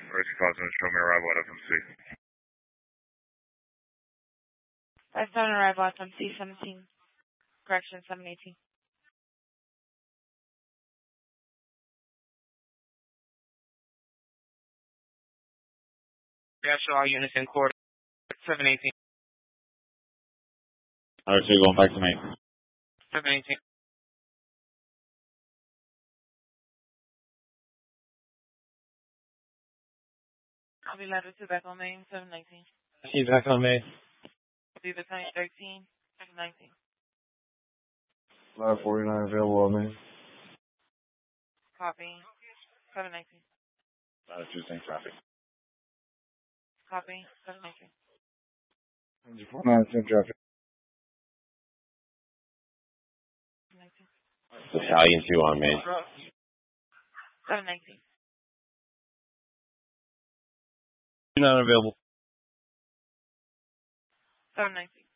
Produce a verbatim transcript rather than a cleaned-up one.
First Cosmo, show me arrival at F M C. five seven arrival at F M C seventeen. Correction, seven eighteen. Yeah, show all units in court. seven eighteen. Alright, so you're going back to me. seven eighteen. I'll be letter to back on Main, seven nineteen. See back on me. Be the County thirteen, seven nineteen. Ladder forty-nine available on me. Copy, seven nineteen. Ladder two, same traffic. Copy, seven nineteen. forty-nine, same traffic. Battalion two on me. seven nineteen. Not available. seven nineteen.